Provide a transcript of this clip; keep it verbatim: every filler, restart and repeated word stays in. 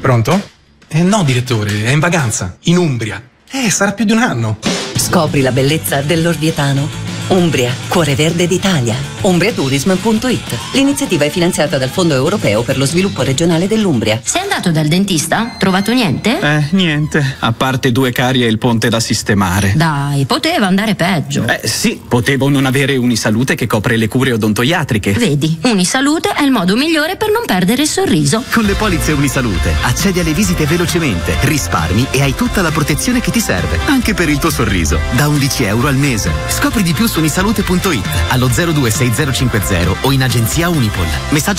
Pronto? Eh no, direttore, è in vacanza, in Umbria. Eh, sarà più di un anno. Scopri la bellezza dell'Orvietano. Umbria, cuore verde d'Italia. umbriatourism punto it. L'iniziativa è finanziata dal Fondo Europeo per lo Sviluppo Regionale dell'Umbria. Sei andato dal dentista? Trovato niente? Eh, niente. A parte due carie e il ponte da sistemare. Dai, poteva andare peggio. Eh, sì, potevo non avere Unisalute che copre le cure odontoiatriche. Vedi, Unisalute è il modo migliore per non perdere il sorriso. Con le polizze Unisalute accedi alle visite velocemente, risparmi e hai tutta la protezione che ti serve, anche per il tuo sorriso, da undici euro al mese. Scopri di più su unisalute punto it, allo zero due sei zero cinque zero o in agenzia Unipol. Messaggio